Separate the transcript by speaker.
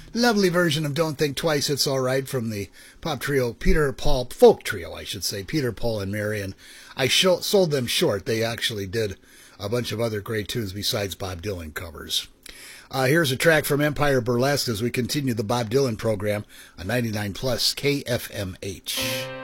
Speaker 1: Lovely version of Don't Think Twice, It's All Right from the pop trio, folk trio, I should say, Peter, Paul, and Mary. And I sold them short. They actually did a bunch of other great tunes besides Bob Dylan covers. Here's a track from Empire Burlesque as we continue the Bob Dylan program on 99 Plus KFMH.